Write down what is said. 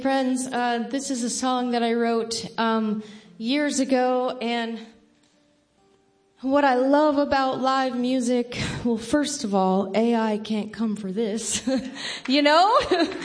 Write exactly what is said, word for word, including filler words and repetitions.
Friends, uh, this is a song that I wrote um, years ago, and what I love about live music, well, first of all, A I can't come for this, you know?